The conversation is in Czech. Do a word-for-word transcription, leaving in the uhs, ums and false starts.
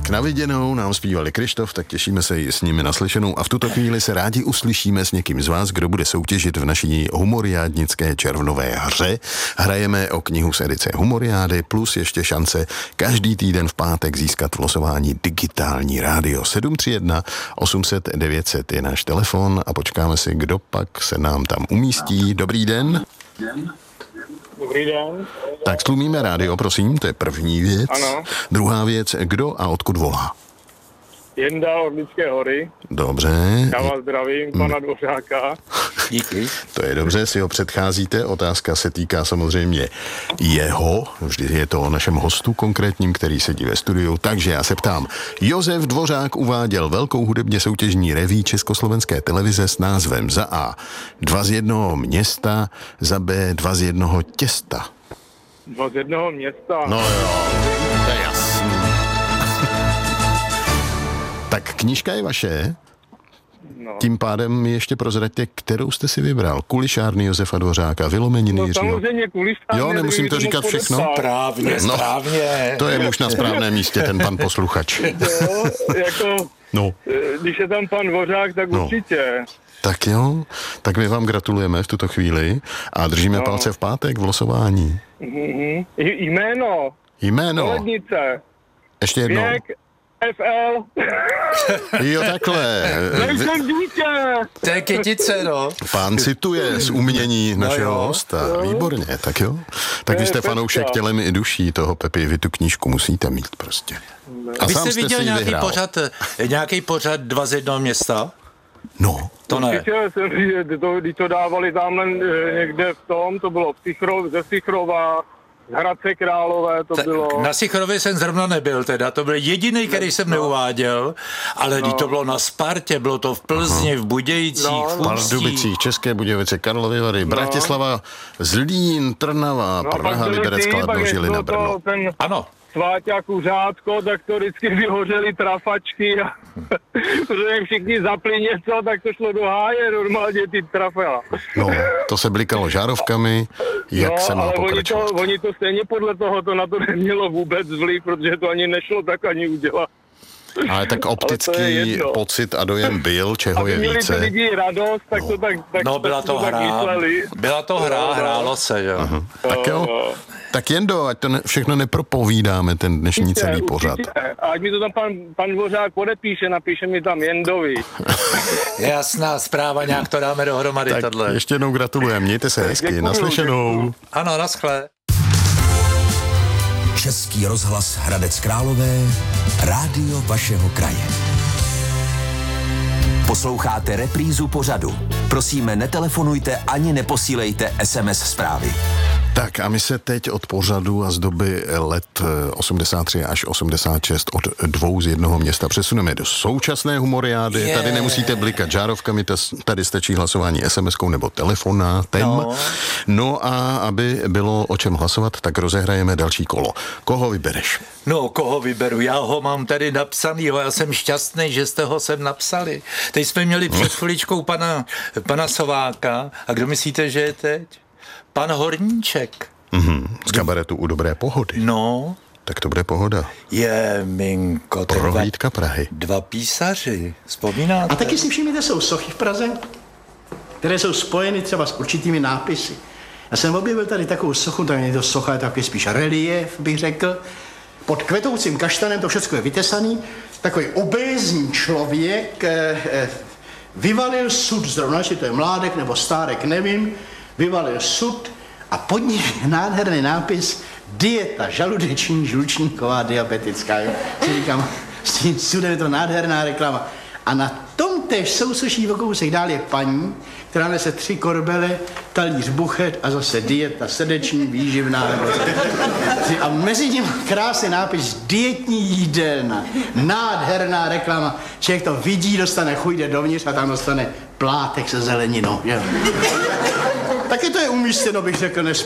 Tak na viděnou nám zpívali Krištof, tak těšíme se i s nimi na slyšenou a v tuto chvíli se rádi uslyšíme s někým z vás, kdo bude soutěžit v naší humoriádnické červnové hře. Hrajeme o knihu z edice Humoriády plus ještě šance každý týden v pátek získat v losování digitální rádio. sedm tři jedna osm set devět set je náš telefon a počkáme si, kdo pak se nám tam umístí. Dobrý den. Dobrý den. Tak stlumíme rádio, prosím, to je první věc. Ano. Druhá věc, kdo a odkud volá? Jenda Orlické hory. Dobře. Já vás zdravím, pana Dvořáka. Díky. To je dobře, si ho předcházíte. Otázka se týká samozřejmě jeho. Vždy je to o našem hostu konkrétním, který sedí ve studiu. Takže já se ptám. Josef Dvořák uváděl velkou hudebně soutěžní reví Československé televize s názvem za A. Dva z jednoho města, za B. Dva z jednoho těsta. Dva z jednoho města. No jo, to je jasný. Tak knížka je vaše. No. Tím pádem mi ještě prozraďte, kterou jste si vybral. Kulišárny Josefa Dvořáka, Vylomeniny No Jiřího. samozřejmě kulišárny. Jo, nemusím to říkat všechno. Správně, No, správně. to je muž na správném místě, ten pan posluchač. Jo, jako, No. když je tam pan Dvořák, tak No. určitě. Tak jo, tak my vám gratulujeme v tuto chvíli a držíme No. palce v pátek v losování. Mhm. J- Jméno, Jméno, kolednice, ještě jednou. věk, F L, Jo, takhle. Vy- nejsem dítě. To je kytice, no. Pán cituje z umění našeho jo. hosta. Výborně, tak jo. Tak vy je jste pecka. fanoušek tělem i duší toho Pepi, vy tu knížku musíte mít prostě. A Vy sám jste jste viděl si ji nějaký vyhrál. pořad, nějaký pořad Dva z jednoho města? No, To ne. Určitě jsem, když to, když to dávali tamhle eh, někde v tom, to bylo v Sichrov, ze Sichrova, z Hradce Králové, to Tak bylo. na Sichrově jsem zrovna nebyl teda, to byl jediný, který jsem neuváděl, ale když to bylo na Spartě, bylo to v Plzni, v Budějcích, No, v no. Ústí. Pardubicích, České Budějovice, Karlovy Vary, Bratislava, Zlín, Trnava, No, Praha, pak byli Liberec, ty, Kladno, pak Žilina, bylo Brno. to ten Ano. Sváťa Kuřátko, tak to vždycky vyhořely trafačky a protože všichni zapli něco, tak to šlo do háje normálně ty trafa. No, to se blikalo žárovkami, jak no, se má ale oni to, pokračovat. oni to stejně podle toho to na to nemělo vůbec vliv, protože to ani nešlo tak ani udělat. Ale tak Ale to je optický jedno. pocit a dojem byl, čeho Aby je měli ty více. lidi radost, tak to tak, tak, No, byla tak to tak hra, mysleli. byla to hra, No, no. hrálo se, jo. Aha. Tak jo, No, no. tak Jendo, ať to ne, všechno nepropovídáme, ten dnešní Určitě, celý pořad. určitě. A ať mi to tam pan, pan Dvořák podepíše, napíše mi tam Jendovi. Jasná zpráva, nějak to dáme dohromady, Tak tohle. ještě jednou gratulujeme, mějte se hezky, Děkuju, naslyšenou. děkuju. Ano, naschle. Český rozhlas Hradec Králové, rádio vašeho kraje. Posloucháte reprízu pořadu. Prosíme, netelefonujte ani neposílejte es em es zprávy. Tak a my se teď od pořadu a z doby let osmdesát tři až osmdesát šest od dvou z jednoho města přesuneme do současné humoriády. Yeah. Tady nemusíte blikat žárovkami, tady stačí hlasování es em eskou nebo telefonátem. No. No a aby bylo o čem hlasovat, tak rozehrajeme další kolo. Koho vybereš? No, koho vyberu? Já ho mám tady napsanýho, já jsem šťastný, že jste ho sem napsali. Teď jsme měli před chviličkou pana, pana Sováka. A kdo myslíte, že je teď? Pan Horníček. Mhm, z kabaretu U dobré pohody. No, Tak to bude pohoda. je minko. to dva, Prohlídka Prahy. dva písaři, vzpomínáte? A taky si všimněte, jsou sochy v Praze, které jsou spojeny třeba s určitými nápisy. Já jsem objevil tady takovou sochu, tak je to socha, je takový spíš relief, bych řekl. Pod kvetoucím kaštanem to všechno je vytesaný. Takový obézní člověk eh, eh, vyvalil sud zrovna, či to je mládek nebo stárek, nevím, vyvalil sud a pod ním je nádherný nápis dieta žaludeční, žlučníková, diabetická. Jo? Si říkám, s tím sudem je to nádherná reklama. A na tom též sousoší o kousek dál je paní, která nese tři korbele, talíř buchet a zase dieta srdeční, výživná. A mezi tím krásný nápis dietní jídelna, nádherná reklama. Člověk to vidí, dostane chuť, jde dovnitř a tam dostane plátek se zeleninou. Jo. Taky to je umístěno, bych řekl, než